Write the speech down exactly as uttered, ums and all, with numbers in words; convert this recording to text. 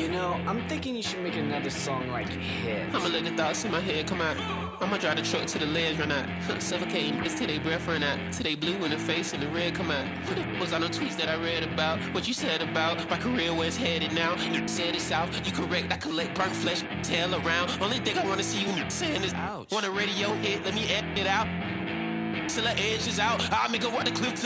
You know, I'm thinking you should make another song like Hit. I'ma let the thoughts in my head come out. I'ma drive the truck till the legs run out. Suffocating bitch till they breath run out. Till they blue in the face and the red come out. Was on the tweets that I read about. What you said about my career, where it's headed now. You said it's out, you correct, I collect burnt flesh, tail around. Only thing I wanna see you saying is, ouch. Want a radio hit, let me add it out. Till the edge is out, I'll make her walk the cliff to